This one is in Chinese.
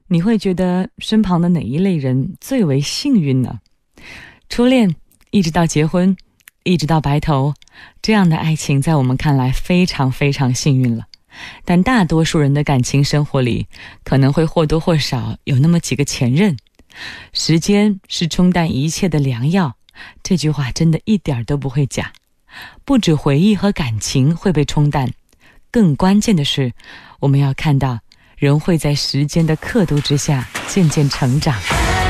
你会觉得身旁的哪一类人最为幸运呢？初恋，一直到结婚，一直到白头，这样的爱情在我们看来非常非常幸运了。但大多数人的感情生活里，可能会或多或少有那么几个前任。时间是冲淡一切的良药，这句话真的一点都不会假。不止回忆和感情会被冲淡，更关键的是，我们要看到人会在时间的刻度之下渐渐成长。